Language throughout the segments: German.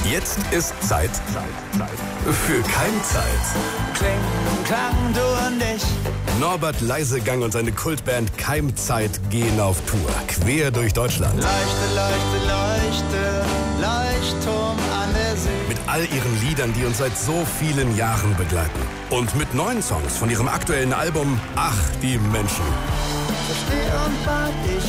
Jetzt ist Zeit für Keimzeit. Klang, du und ich. Norbert Leisegang und seine Kultband Keimzeit gehen auf Tour, quer durch Deutschland. Leuchtturm an der See. Mit all ihren Liedern, die uns seit so vielen Jahren begleiten. Und mit neuen Songs von ihrem aktuellen Album Ach, die Menschen. So steh und wart ich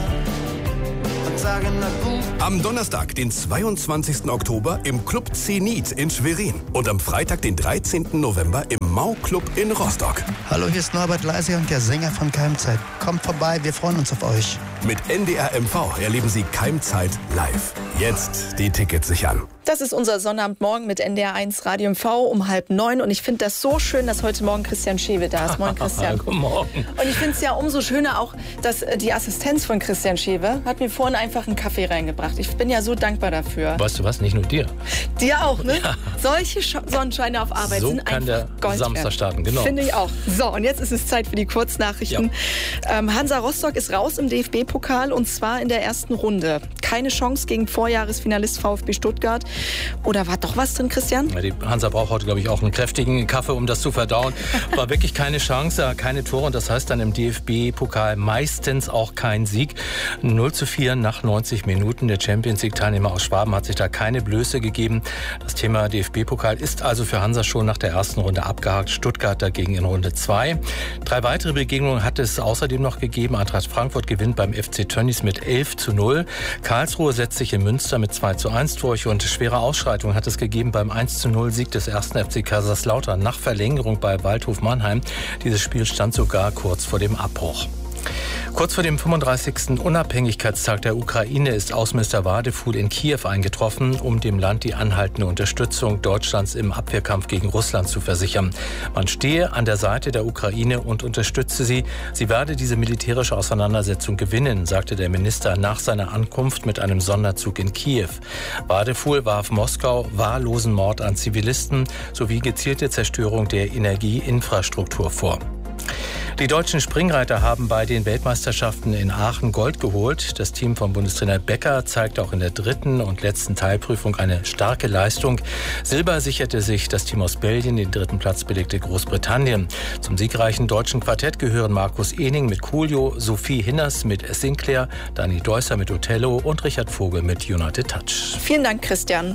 hier und sage na gut. Am Donnerstag, den 22. Oktober im Club Zenit in Schwerin. Und am Freitag, den 13. November im Mau-Club in Rostock. Hallo, hier ist Norbert Leisegang, der Sänger von Keimzeit. Kommt vorbei, wir freuen uns auf euch. Mit NDR MV erleben Sie Keimzeit live. Jetzt die Tickets sichern. Das ist unser Sonnabendmorgen mit NDR1 Radio MV um 8:30. Und ich finde das so schön, dass heute Morgen Christian Schewe da ist. Moin, Christian. Guten Morgen. Und ich finde es ja umso schöner auch, dass die Assistenz von Christian Schewe hat mir vorhin einfach einen Kaffee reingebracht. Ich bin ja so dankbar dafür. Weißt du was, nicht nur dir. Dir auch, ne? Ja. Solche Sonnenscheine auf Arbeit So sind kann einfach der Gold Samstag wert. starten, genau. Finde ich auch. So, und jetzt ist es Zeit für die Kurznachrichten. Ja. Hansa Rostock ist raus im DFB-Pokal und zwar in der ersten Runde. Keine Chance gegen Vorjahresfinalist VfB Stuttgart. Oder war doch was drin, Christian? Ja, die Hansa braucht heute, glaube ich, auch einen kräftigen Kaffee, um das zu verdauen. War wirklich keine Chance, keine Tore und das heißt dann im DFB-Pokal meistens auch kein Sieg. 0:4 nach 90 Minuten. Der Champions-League-Teilnehmer aus Schwaben hat sich da keine Blöße gegeben. Das Thema DFB-Pokal ist also für Hansa schon nach der ersten Runde abgehakt. Stuttgart dagegen in Runde 2. 3 weitere Begegnungen hat es außerdem noch gegeben. Eintracht Frankfurt gewinnt beim FC Tönnies mit 11:0. Karlsruhe setzt sich in Münster mit 2:1 durch und schwere Ausschreitungen hat es gegeben beim 1:0 Sieg des 1. FC Kaiserslautern nach Verlängerung bei Waldhof Mannheim. Dieses Spiel stand sogar kurz vor dem Abbruch. Kurz vor dem 35. Unabhängigkeitstag der Ukraine ist Außenminister Wadefuhl in Kiew eingetroffen, um dem Land die anhaltende Unterstützung Deutschlands im Abwehrkampf gegen Russland zu versichern. Man stehe an der Seite der Ukraine und unterstütze sie. Sie werde diese militärische Auseinandersetzung gewinnen, sagte der Minister nach seiner Ankunft mit einem Sonderzug in Kiew. Wadefuhl warf Moskau wahllosen Mord an Zivilisten sowie gezielte Zerstörung der Energieinfrastruktur vor. Die deutschen Springreiter haben bei den Weltmeisterschaften in Aachen Gold geholt. Das Team von Bundestrainer Becker zeigte auch in der dritten und letzten Teilprüfung eine starke Leistung. Silber sicherte sich das Team aus Belgien, den dritten Platz belegte Großbritannien. Zum siegreichen deutschen Quartett gehören Markus Ehning mit Coolio, Sophie Hinners mit Sinclair, Dani Deusser mit Othello und Richard Vogel mit United Touch. Vielen Dank, Christian.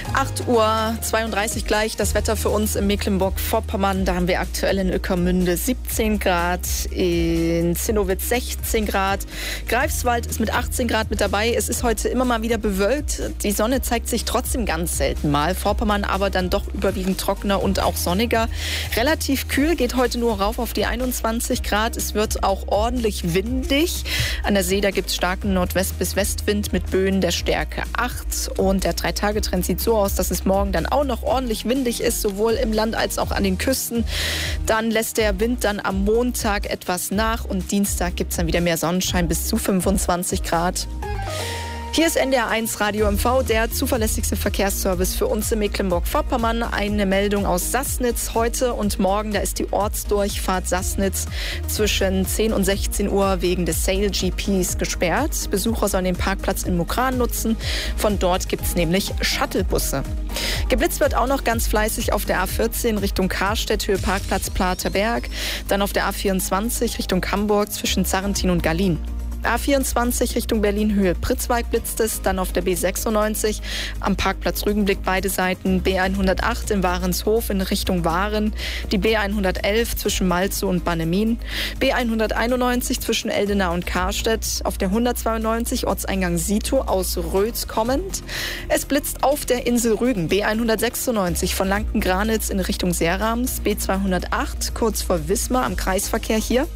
8:32 Uhr gleich das Wetter für uns in Mecklenburg-Vorpommern. Da haben wir aktuell in Ueckermünde 17 Grad, in Zinnowitz 16 Grad. Greifswald ist mit 18 Grad mit dabei. Es ist heute immer mal wieder bewölkt. Die Sonne zeigt sich trotzdem ganz selten mal. Vorpommern aber dann doch überwiegend trockener und auch sonniger. Relativ kühl, geht heute nur rauf auf die 21 Grad. Es wird auch ordentlich windig. An der See, da gibt es starken Nordwest- bis Westwind mit Böen der Stärke 8. Und der 3-Tage-Trend sieht so aus, dass es morgen dann auch noch ordentlich windig ist, sowohl im Land als auch an den Küsten. Dann lässt der Wind dann am Montag etwas nach und Dienstag gibt es dann wieder mehr Sonnenschein bis zu 25 Grad. Hier ist NDR1 Radio MV, der zuverlässigste Verkehrsservice für uns in Mecklenburg-Vorpommern. Eine Meldung aus Sassnitz heute und morgen. Da ist die Ortsdurchfahrt Sassnitz zwischen 10 und 16 Uhr wegen des Sail GPs gesperrt. Besucher sollen den Parkplatz in Mukran nutzen. Von dort gibt es nämlich Shuttlebusse. Geblitzt wird auch noch ganz fleißig auf der A14 Richtung Karstedt, Höhe Parkplatz Platerberg. Dann auf der A24 Richtung Hamburg zwischen Zarrentin und Gallien. A24 Richtung Berlin, Höhe Pritzwalk blitzt es, dann auf der B96 am Parkplatz Rügenblick beide Seiten, B108 in Warenshof in Richtung Waren, die B111 zwischen Malzow und Bannemin, B191 zwischen Eldena und Karstedt, auf der 192 Ortseingang Sito aus Rötz kommend. Es blitzt auf der Insel Rügen, B196 von Lanken-Granitz in Richtung Seerams, B208 kurz vor Wismar am Kreisverkehr hier.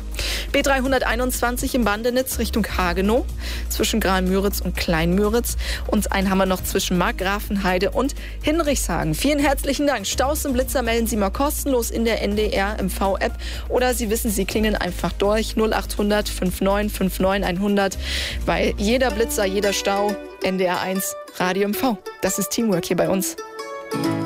B321 im Bandenitz Richtung Hagenow, zwischen Graal-Müritz und Klein-Müritz. Und einen haben wir noch zwischen Markgrafenheide und Hinrichshagen. Vielen herzlichen Dank. Staus und Blitzer melden Sie mal kostenlos in der NDR MV-App. Oder Sie wissen, Sie klingeln einfach durch 0800 59 59 100. Weil jeder Blitzer, jeder Stau, NDR 1 Radio MV. Das ist Teamwork hier bei uns.